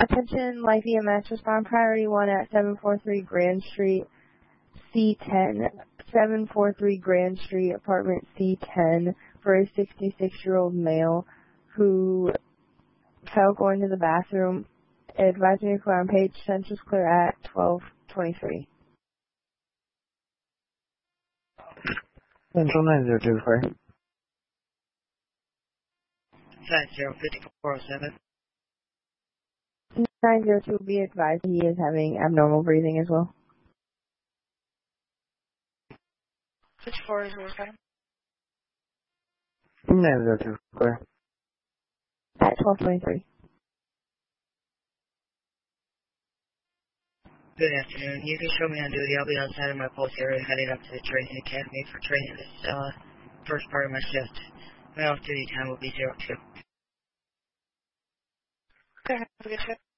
Attention, Life EMS, respond priority 1 at 743 Grand Street, C10. 743 Grand Street, apartment C10, for a 66-year-old male who fell going to the bathroom. Advise me to clear on page. Census clear at 12:23. Central 902 clear. 50-5407. 902 will be advised he is having abnormal breathing as well. 5407. 902 clear. At 12:23. Good afternoon. You can show me on duty. I'll be outside of my post area heading up to the training academy for training this first part of my shift. My off-duty time will be 02. Okay, have a good shift.